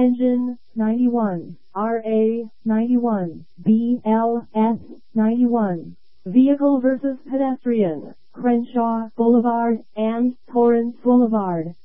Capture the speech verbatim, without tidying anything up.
Engine, ninety-one. R A, ninety-one. B L S, ninety-one. Vehicle versus pedestrian, Crenshaw Boulevard and Torrance Boulevard.